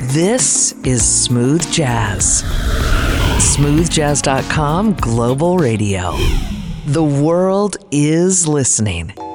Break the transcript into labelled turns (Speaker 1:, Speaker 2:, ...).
Speaker 1: This is Smooth Jazz. SmoothJazz.com Global Radio. The world is listening.